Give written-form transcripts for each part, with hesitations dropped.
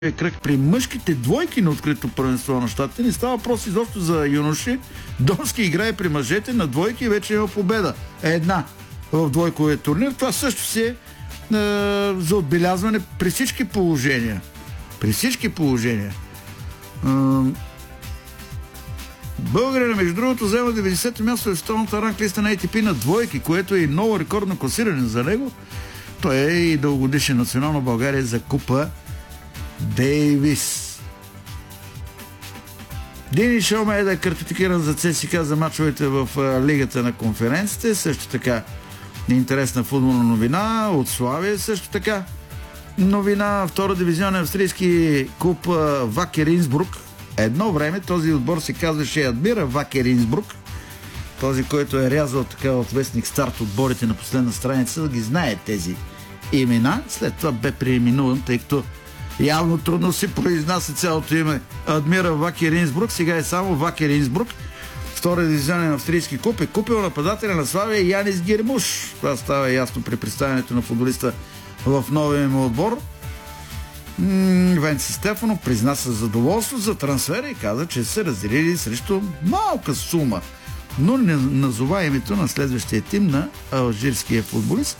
кръг при мъжките двойки на открито първенство на щатите. Не става въпрос изобщо за юноши. Донски играе при мъжете на двойки и вече има победа. Една в двойковия турнир. Това също си е за отбелязване при всички положения. При всички положения. Българина, между другото, взема 90-то място в световната ранглиста на ATP на двойки, което е и ново рекордно класиране за него. Той е и дългогодишен национално България за Купа Дейвис. Дини Шома е да е картотекиран за ЦСКА за мачовете в Лигата на конференците. Също така интересна футболна новина от Славия. Също така новина втора дивизионен австрийски клуб Вакер Инсбрук. Едно време този отбор се казваше Адмира Вакер Инсбрук. Този, който е рязал така от вестник Старт отборите на последна страница, да ги знае тези имена. След това бе преименуван, тъй като явно трудно си произнася цялото име Адмира Вакер Инсбрук. Сега е само Вакер Инсбрук. Втора дивизионен австрийски клуб е купил нападателя на Славия Янис Гермуш. Това става ясно при представянето на футболиста в новия му отбор. Венци Стефанов призна със задоволство за трансфера и каза, че са разделили срещу малка сума, но не назова името на следващия тим на алжирския футболист.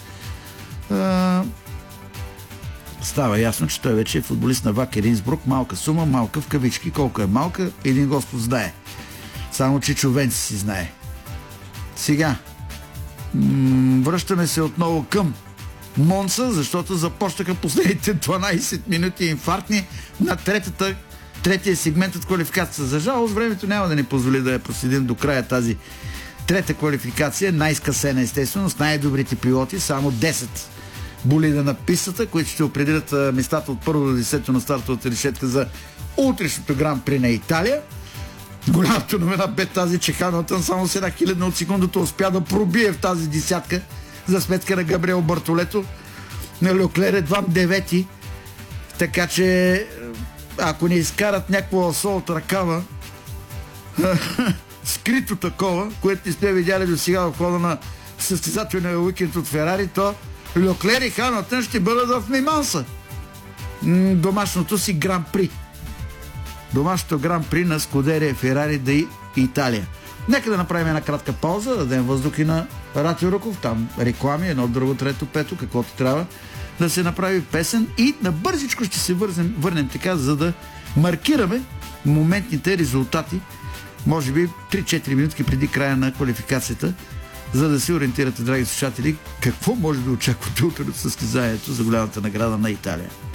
Става ясно, че той вече е футболист на Вакер Инсбрук. Малка сума, малка в кавички. Колко е малка, един Господ знае. Само че Венци си знае. Сега връщаме се отново към Монца, защото започнаха последните 12 минути инфарктни на третия сегмент от квалификацията. За жалост, времето няма да ни позволи да я проследим до края тази трета квалификация. Най-скъсена, естествено, с най-добрите пилоти. Само 10 болида на пистата, които ще определят местата от първо до 10 на стартовата решетка за утрешното гран-при на Италия. Голямата новина бе тази, че Хамилтън само с 1/1000 от секундата успя да пробие в тази десятка за сметка на Габриел Бартолето. На Леклер едва 9. Така че ако не изкарат някакво асо от ръкава, скрито такова, което не сме видяли до сега в хода на състезателния уикенд от Ферари, то Леклер и Хамилтън ще бъдат в Миманса. Домашното си гран-при. Домашното гран-при на Скудерия Ферари да Италия. Нека да направим една кратка пауза, да дадем въздух и на Рати Руков, там реклами, едно, друго, трето, пето, каквото трябва да се направи песен и набързичко ще се върнем така, за да маркираме моментните резултати, може би 3-4 минутки преди края на квалификацията, за да се ориентирате, драги слушатели, какво може да очаквате утре от състезанието за голямата награда на Италия.